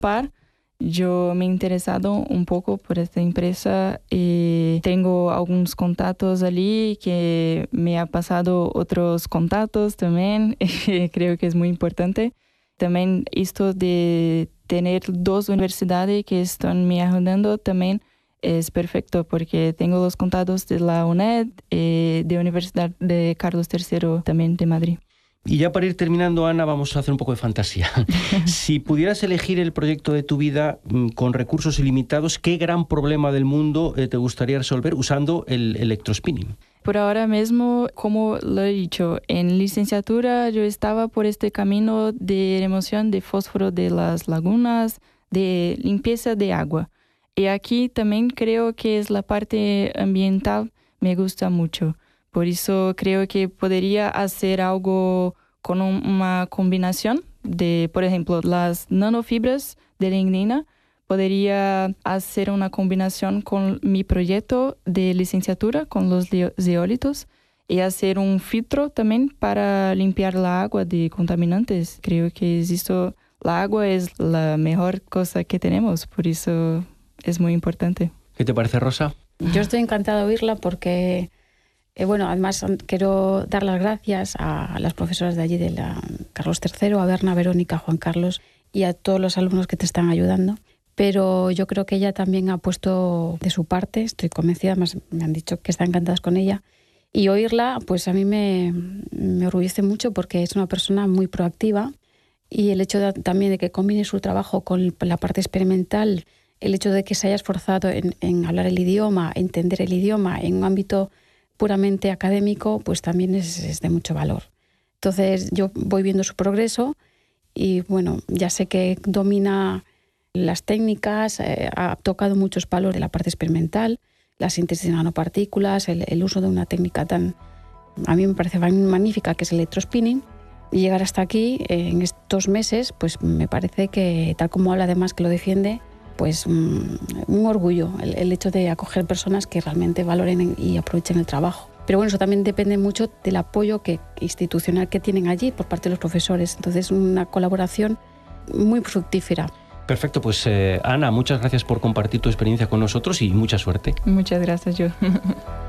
par, yo me he interesado un poco por esta empresa y tengo algunos contactos allí que me ha pasado otros contactos también. Creo que es muy importante. También esto de tener dos universidades que están me ayudando también es perfecto porque tengo los contactos de la UNED y de Universidad de Carlos III también de Madrid. Y ya para ir terminando, Ana, vamos a hacer un poco de fantasía. Si pudieras elegir el proyecto de tu vida con recursos ilimitados, ¿qué gran problema del mundo te gustaría resolver usando el electrospinning? Por ahora mismo, como lo he dicho, en licenciatura yo estaba por este camino de remoción de fósforo de las lagunas, de limpieza de agua. Y aquí también creo que es la parte ambiental, me gusta mucho. Por eso creo que podría hacer algo con una combinación de, por ejemplo, las nanofibras de lignina. Podría hacer una combinación con mi proyecto de licenciatura, con los zeolitos, y hacer un filtro también para limpiar la agua de contaminantes. Creo que la agua es la mejor cosa que tenemos, por eso es muy importante. ¿Qué te parece, Rosa? Yo estoy encantada de oírla porque... además quiero dar las gracias a las profesoras de allí, de la Carlos III, a Berna, Verónica, Juan Carlos y a todos los alumnos que te están ayudando. Pero yo creo que ella también ha puesto de su parte, estoy convencida, además me han dicho que están encantadas con ella. Y oírla, pues a mí me orgullece mucho porque es una persona muy proactiva y el hecho también de que combine su trabajo con la parte experimental, el hecho de que se haya esforzado en hablar el idioma, entender el idioma en un ámbito puramente académico, pues también es de mucho valor. Entonces yo voy viendo su progreso y bueno, ya sé que domina las técnicas, ha tocado muchos palos de la parte experimental, la síntesis de nanopartículas, el uso de una técnica a mí me parece magnífica, que es el electrospinning. Y llegar hasta aquí en estos meses, pues me parece que, tal como habla además que lo defiende, pues un orgullo el hecho de acoger personas que realmente valoren y aprovechen el trabajo. Pero bueno, eso también depende mucho del apoyo institucional que tienen allí por parte de los profesores. Entonces, una colaboración muy fructífera. Perfecto, pues Ana, muchas gracias por compartir tu experiencia con nosotros y mucha suerte. Muchas gracias, yo.